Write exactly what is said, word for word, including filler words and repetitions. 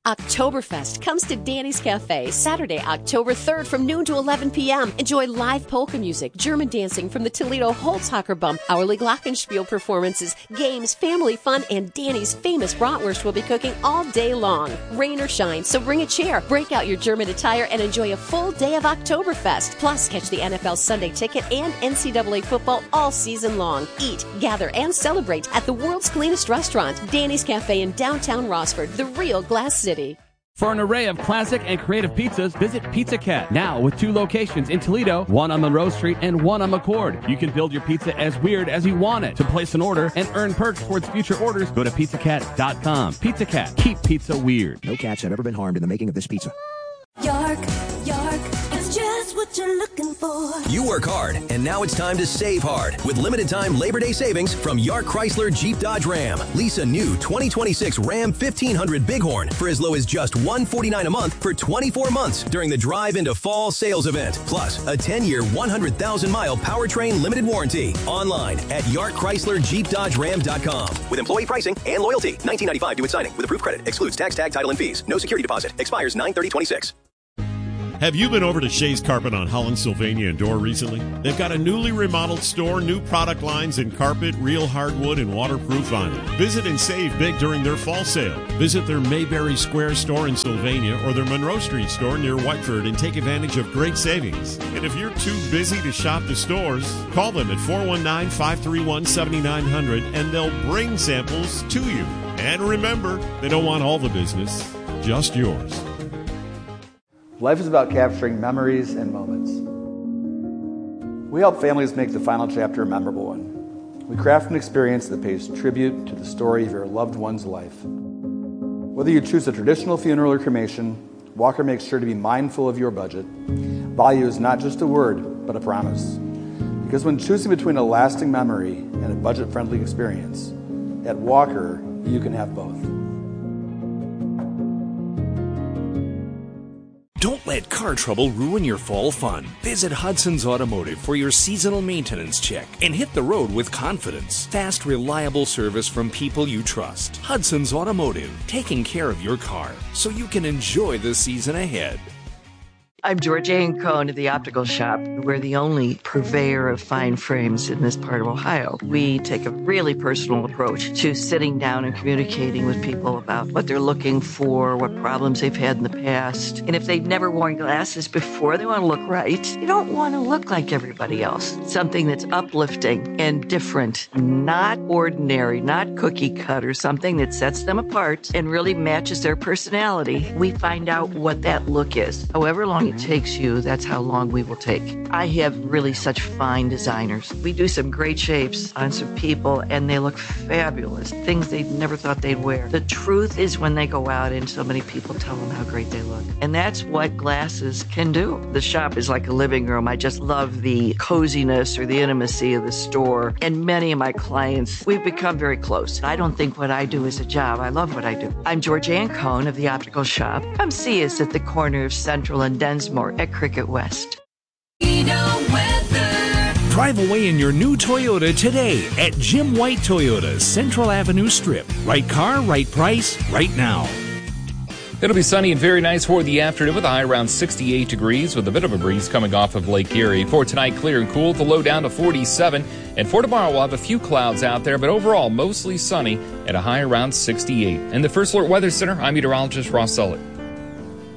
Oktoberfest comes to Danny's Cafe Saturday, October third from noon to eleven p.m. Enjoy live polka music, German dancing from the Toledo Holzhockerbum, hourly glockenspiel performances, games, family fun, and Danny's famous bratwurst will be cooking all day long. Rain or shine, so bring a chair, break out your German attire, and enjoy a full day of Oktoberfest. Plus, catch the N F L Sunday Ticket and N C double A football all season long. Eat, gather, and celebrate at the world's cleanest restaurant, Danny's Cafe in downtown Rossford, the real Glass City. For an array of classic and creative pizzas, visit Pizza Cat. Now with two locations in Toledo, one on Monroe Street and one on McCord. You can build your pizza as weird as you want it. To place an order and earn perks towards future orders, go to pizza cat dot com. Pizza Cat. Keep pizza weird. No cats have ever been harmed in the making of this pizza. York, York, it's just what you're looking for. You work hard, and now it's time to save hard with limited time Labor Day savings from York Chrysler Jeep Dodge Ram. Lease a new twenty twenty-six Ram fifteen hundred Bighorn for as low as just one hundred forty-nine dollars a month for twenty-four months during the Drive into Fall sales event. Plus, a ten-year, one hundred thousand mile powertrain limited warranty. Online at york chrysler jeep dodge ram dot com. With employee pricing and loyalty. nineteen ninety-five due at signing with approved credit. Excludes tax, tag, title, and fees. No security deposit. Expires nine thirty twenty-six. Have you been over to Shays Carpet on Holland, Sylvania and Door recently? They've got a newly remodeled store, new product lines in carpet, real hardwood, and waterproof vinyl. Visit and save big during their fall sale. Visit their Mayberry Square store in Sylvania or their Monroe Street store near Whiteford and take advantage of great savings. And if you're too busy to shop the stores, call them at four one nine, five three one, seven nine zero zero and they'll bring samples to you. And remember, they don't want all the business, just yours. Life is about capturing memories and moments. We help families make the final chapter a memorable one. We craft an experience that pays tribute to the story of your loved one's life. Whether you choose a traditional funeral or cremation, Walker makes sure to be mindful of your budget. Value is not just a word, but a promise. Because when choosing between a lasting memory and a budget-friendly experience, at Walker, you can have both. Don't let car trouble ruin your fall fun. Visit Hudson's Automotive for your seasonal maintenance check and hit the road with confidence. Fast, reliable service from people you trust. Hudson's Automotive, taking care of your car so you can enjoy the season ahead. I'm Georgianne Cohn of the Optical Shop. We're the only purveyor of fine frames in this part of Ohio. We take a really personal approach to sitting down and communicating with people about what they're looking for, what problems they've had in the past. And if they've never worn glasses before, they want to look right. You don't want to look like everybody else. Something that's uplifting and different, not ordinary, not cookie cutter, something that sets them apart and really matches their personality. We find out what that look is. However long it takes you, that's how long we will take. I have really such fine designers. We do some great shapes on some people and they look fabulous. Things they never thought they'd wear. The truth is when they go out and so many people tell them how great they look. And that's what glasses can do. The shop is like a living room. I just love the coziness or the intimacy of the store. And many of my clients, we've become very close. I don't think what I do is a job. I love what I do. I'm Georgianne Cohn of the Optical Shop. Come see us at the corner of Central and Densmore at Cricket West. Drive away in your new Toyota today at Jim White Toyota's Central Avenue Strip. Right car, right price, right now. It'll be sunny and very nice for the afternoon with a high around sixty-eight degrees with a bit of a breeze coming off of Lake Erie. For tonight, clear and cool, the low down to forty-seven. And for tomorrow, we'll have a few clouds out there, but overall, mostly sunny at a high around sixty-eight. In the First Alert Weather Center, I'm meteorologist Ross Sullivan.